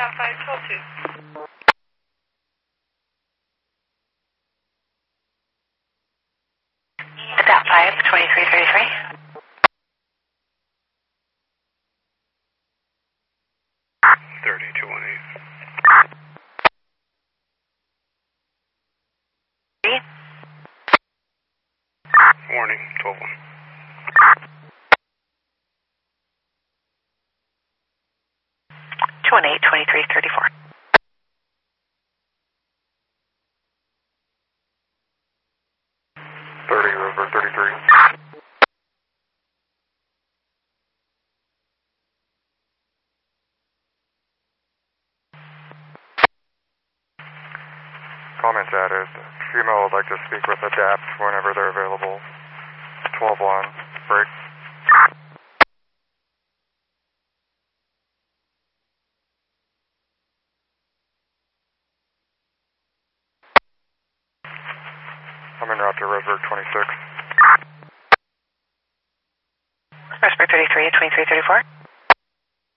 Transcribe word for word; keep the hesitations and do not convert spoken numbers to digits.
five twelve two. About five twenty-three thirty-three. thirty two one eight. Warning, twelve one. two one eight twenty-three thirty-four. thirty over thirty-three. Comments added. Female would like to speak with Adapt whenever they're available. twelve one. Break. I'm en route to Roseburg twenty-six. Roseburg thirty-three twenty-three thirty-four.